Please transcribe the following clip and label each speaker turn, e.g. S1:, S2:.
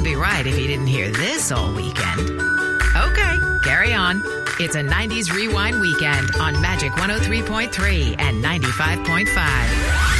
S1: wouldn't be right if you didn't hear this all weekend. Okay, carry on. It's a 90s Rewind weekend on Magic 103.3 and 95.5.